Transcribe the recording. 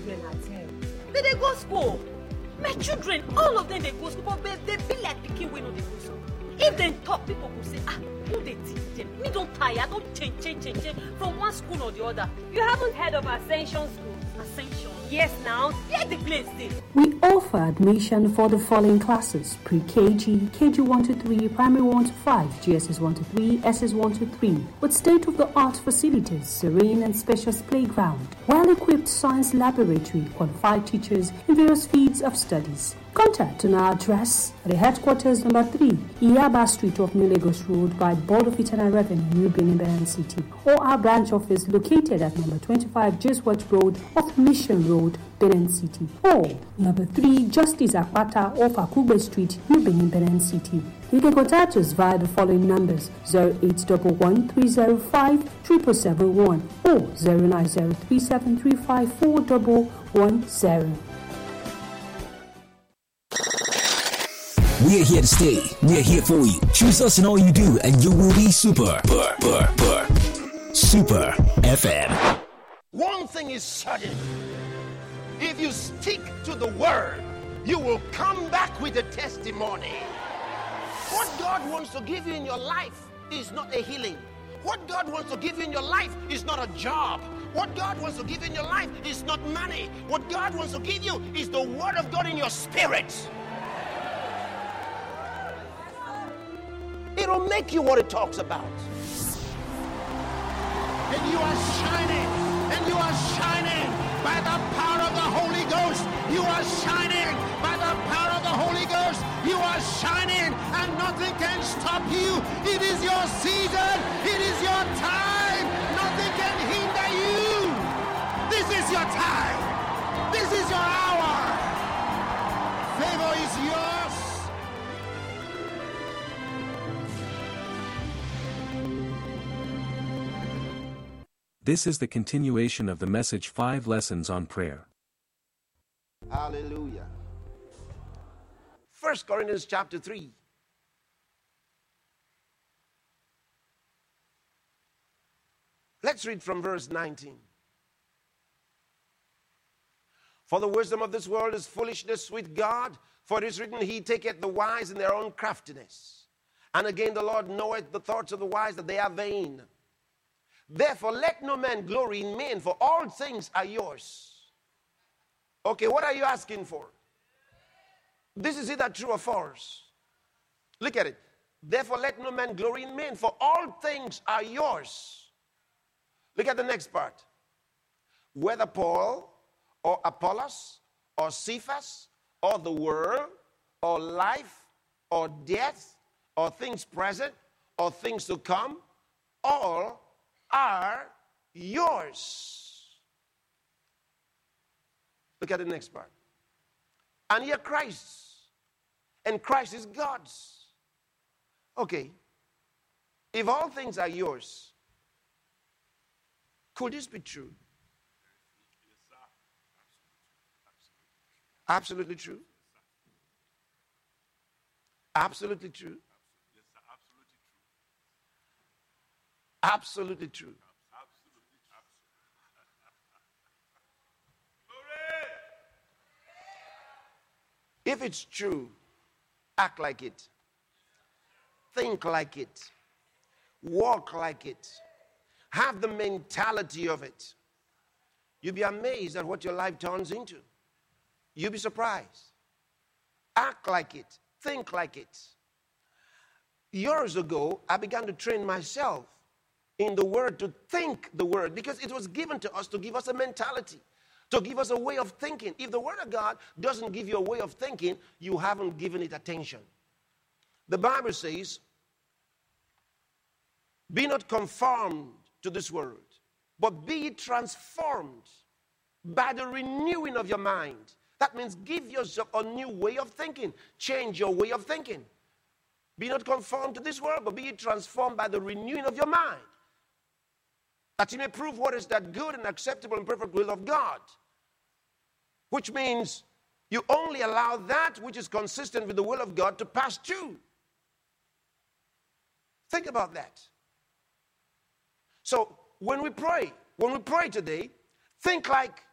children attend? They go school. My children, all of them, they go school, but they be like the king when they go school. If they talk, people will say, who they teach them? Me don't tire, don't change from one school or the other. You haven't heard of Ascension School? Ascension? Yes, now. Here's the place there. We offer admission for the following classes: pre-KG, KG 1 to 3, primary 1 to 5, GSS 1 to 3, SS 1 to 3, with state-of-the-art facilities, serene and spacious playground, well-equipped science laboratory, qualified teachers in various fields of studies. Contact on our address at the headquarters number 3, Iyaba Street off New Lagos Road by Board of Internal Revenue, New Benin City, or our branch office located at number 25 Jeswatch Road off Mission Road, Benin City, or number 3 Justice Akpata off Akugbe Street, New Benin City. You can contact us via the following numbers: 0811 305 7771 or 090 3735 4110. We're here to stay. We're here for you. Choose us in all you do, and you will be super. Super FM. One thing is certain. If you stick to the word, you will come back with a testimony. What God wants to give you in your life is not a healing. What God wants to give you in your life is not a job. What God wants to give you in your life is not money. What God wants to give you is the word of God in your spirit. It'll make you what it talks about. And you are shining. And you are shining by the power of the Holy Ghost. You are shining by the power of the Holy Ghost. You are shining and nothing can stop you. It is your season. It is your time. Nothing can hinder you. This is your time. This is your hour. Favor is yours. This is the continuation of the message 5 Lessons on Prayer. Hallelujah. 1 Corinthians chapter 3. Let's read from verse 19. For the wisdom of this world is foolishness with God, for it is written, He taketh the wise in their own craftiness. And again the Lord knoweth the thoughts of the wise, that they are vain. Therefore, let no man glory in men, for all things are yours. Okay, what are you asking for? This is either true or false. Look at it. Therefore, let no man glory in men, for all things are yours. Look at the next part. Whether Paul or Apollos or Cephas or the world or life or death or things present or things to come, all are yours. Look at the next part. And here Christ's, and Christ is God's. Okay, if all things are yours, could this be true? Absolutely true. Absolutely true. Absolutely true. If it's true, act like it. Think like it. Walk like it. Have the mentality of it. You'll be amazed at what your life turns into. You'll be surprised. Act like it. Think like it. Years ago, I began to train myself in the word, to think the word, because it was given to us to give us a mentality, to give us a way of thinking. If the word of God doesn't give you a way of thinking, you haven't given it attention. The Bible says, be not conformed to this world, but be transformed by the renewing of your mind. That means give yourself a new way of thinking. Change your way of thinking. Be not conformed to this world, but be transformed by the renewing of your mind, that you may prove what is that good and acceptable and perfect will of God. Which means you only allow that which is consistent with the will of God to pass through. Think about that. So when we pray today, think like